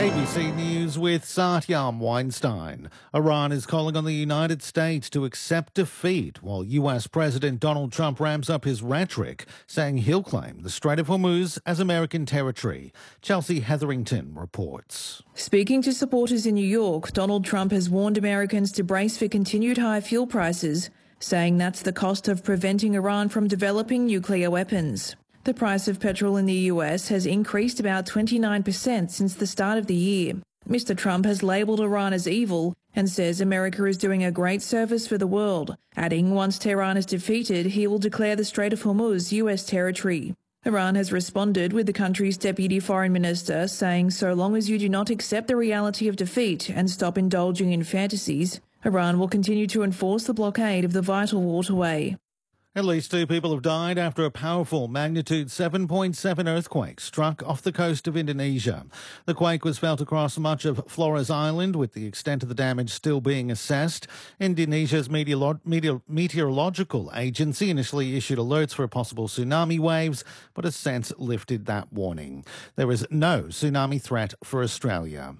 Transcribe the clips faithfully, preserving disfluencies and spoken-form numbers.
A B C News with Satyam Weinstein. Iran is calling on the United States to accept defeat while U S President Donald Trump ramps up his rhetoric, saying he'll claim the Strait of Hormuz as American territory. Chelsea Hetherington reports. Speaking to supporters in New York, Donald Trump has warned Americans to brace for continued high fuel prices, saying that's the cost of preventing Iran from developing nuclear weapons. The price of petrol in the U S has increased about twenty-nine percent since the start of the year. Mister Trump has labelled Iran as evil and says America is doing a great service for the world, adding once Tehran is defeated, he will declare the Strait of Hormuz U S territory. Iran has responded with the country's deputy foreign minister saying so long as you do not accept the reality of defeat and stop indulging in fantasies, Iran will continue to enforce the blockade of the vital waterway. At least two people have died after a powerful magnitude seven point seven earthquake struck off the coast of Indonesia. The quake was felt across much of Flores Island, with the extent of the damage still being assessed. Indonesia's meteorolo- meteor- meteorological agency initially issued alerts for possible tsunami waves, but has since lifted that warning. There is no tsunami threat for Australia.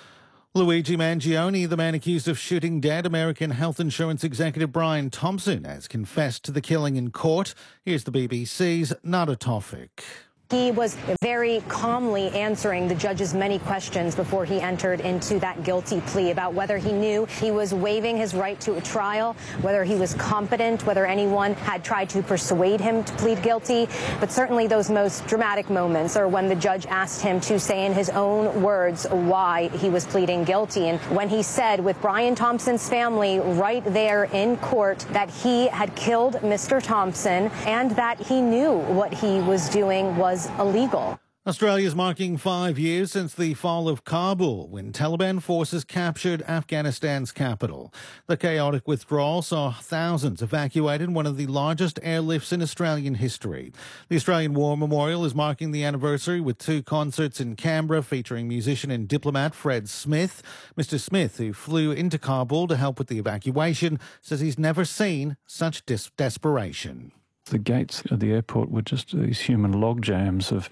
Luigi Mangione, the man accused of shooting dead American health insurance executive Brian Thompson, has confessed to the killing in court. Here's the B B C's Nada Tawfik. He was very calmly answering the judge's many questions before he entered into that guilty plea about whether he knew he was waiving his right to a trial, whether he was competent, whether anyone had tried to persuade him to plead guilty. But certainly those most dramatic moments are when the judge asked him to say in his own words why he was pleading guilty. And when he said with Brian Thompson's family right there in court that he had killed Mister Thompson and that he knew what he was doing was illegal. Australia's marking five years since the fall of Kabul, when Taliban forces captured Afghanistan's capital. The chaotic withdrawal saw thousands evacuated, one of the largest airlifts in Australian history. The Australian War Memorial is marking the anniversary with two concerts in Canberra featuring musician and diplomat Fred Smith. Mister Smith, who flew into Kabul to help with the evacuation, says he's never seen such dis- desperation. The gates of the airport were just these human logjams of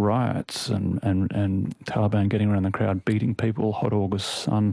riots and, and, and Taliban getting around the crowd, beating people, hot August sun,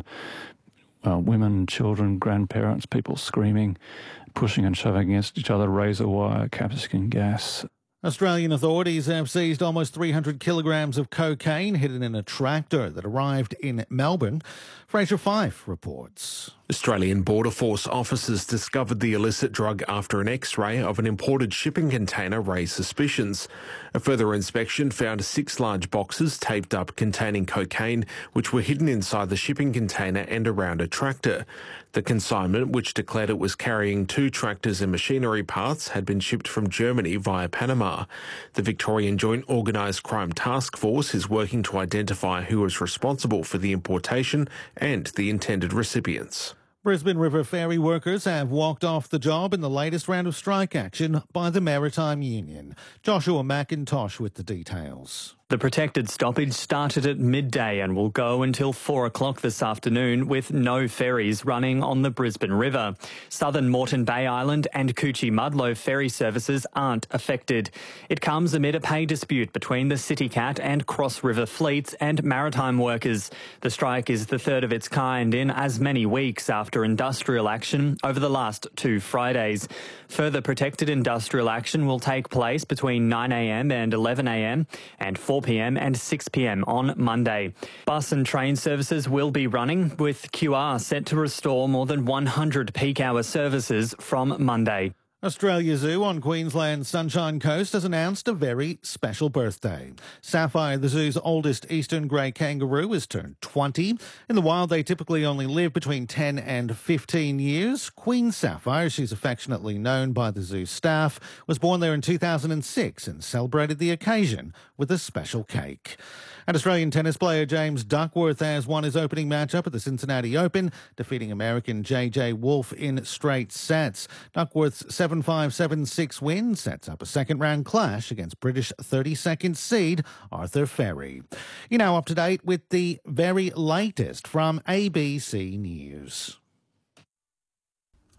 uh, women, children, grandparents, people screaming, pushing and shoving against each other, razor wire, capsicum gas. Australian authorities have seized almost three hundred kilograms of cocaine hidden in a tractor that arrived in Melbourne. Fraser Fife reports. Australian Border Force officers discovered the illicit drug after an X-ray of an imported shipping container raised suspicions. A further inspection found six large boxes taped up containing cocaine, which were hidden inside the shipping container and around a tractor. The consignment, which declared it was carrying two tractors and machinery parts, had been shipped from Germany via Panama. The Victorian Joint Organised Crime Task Force is working to identify who is responsible for the importation and the intended recipients. Brisbane River ferry workers have walked off the job in the latest round of strike action by the Maritime Union. Joshua McIntosh with the details. The protected stoppage started at midday and will go until four o'clock this afternoon, with no ferries running on the Brisbane River. Southern Moreton Bay Island and Coochie Mudlow ferry services aren't affected. It comes amid a pay dispute between the CityCat and Cross River fleets and maritime workers. The strike is the third of its kind in as many weeks after industrial action over the last two Fridays. Further protected industrial action will take place between nine a m and eleven a m and four p m and six p m on Monday. Bus and train services will be running, with Q R set to restore more than one hundred peak hour services from Monday. Australia Zoo on Queensland's Sunshine Coast has announced a very special birthday. Sapphire, the zoo's oldest eastern grey kangaroo, has turned twenty. In the wild, they typically only live between ten and fifteen years. Queen Sapphire, she's affectionately known by the zoo staff, was born there in two thousand six and celebrated the occasion with a special cake. And Australian tennis player James Duckworth has won his opening matchup at the Cincinnati Open, defeating American J J Wolf in straight sets. Duckworth's seven five seven six win sets up a second-round clash against British thirty-second seed Arthur Ferry. You're now up to date with the very latest from A B C News.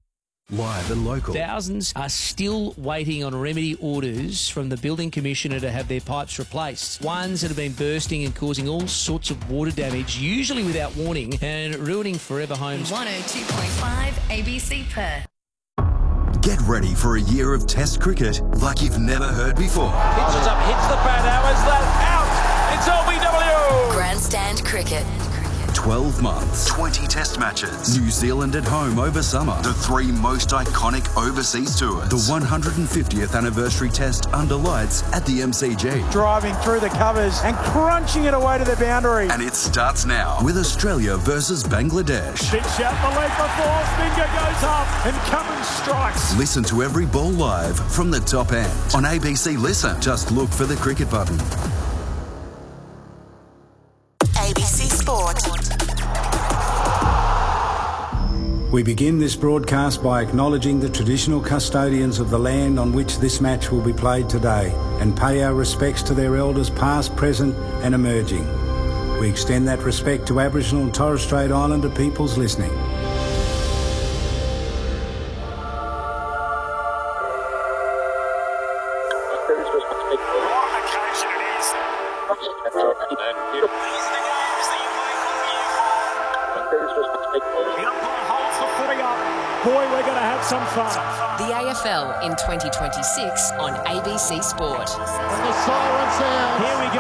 Live and local. Thousands are still waiting on remedy orders from the Building Commissioner to have their pipes replaced. Ones that have been bursting and causing all sorts of water damage, usually without warning, and ruining forever homes. one oh two point five A B C Perth. Get ready for a year of Test cricket like you've never heard before. Pitches up, hits the bat. How is that? Out! It's L B W! Grandstand cricket. twelve months, twenty Test matches, New Zealand at home over summer, the three most iconic overseas tours, the one hundred fiftieth anniversary Test under lights at the M C G. Driving through the covers and crunching it away to the boundary. And it starts now with Australia versus Bangladesh. Big shot the leg before, finger goes up and Cummins strikes. Listen to every ball live from the top end. On A B C Listen, just look for the cricket button. A B C Sport. We begin this broadcast by acknowledging the traditional custodians of the land on which this match will be played today and pay our respects to their elders past, present and emerging. We extend that respect to Aboriginal and Torres Strait Islander peoples listening. Boy, we're going to have some fun. The A F L in twenty twenty-six on A B C Sport. And the siren sound. Here we go.